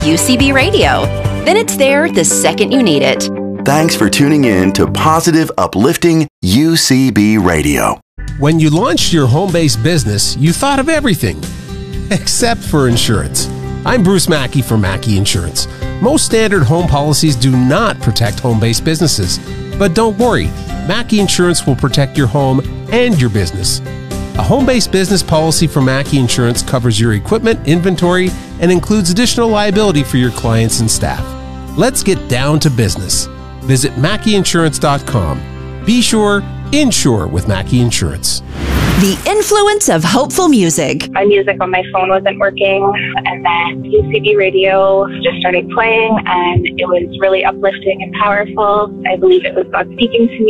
UCB Radio. Then it's there the second you need it. Thanks for tuning in to Positive Uplifting UCB Radio. When you launched your home-based business, you thought of everything except for insurance. I'm Bruce Mackey from Mackey Insurance. Most standard home policies do not protect home-based businesses. But don't worry, Mackey Insurance will protect your home and your business. A home-based business policy from Mackey Insurance covers your equipment, inventory, and includes additional liability for your clients and staff. Let's get down to business. Visit MackeyInsurance.com. Be sure, insure with Mackey Insurance. The influence of hopeful music. My music on my phone wasn't working, and then UCB Radio just started playing, and it was really uplifting and powerful. I believe it was God speaking to me.